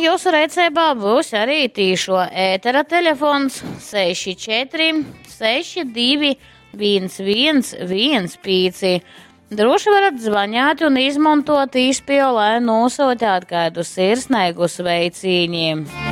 jūsu rēcībā būs arī tīšo ētera telefons 64 62 1115. Droši varat zvanīt un izmantot īspēju, lai nosūtītu kādu sirsnīgu sveicienu.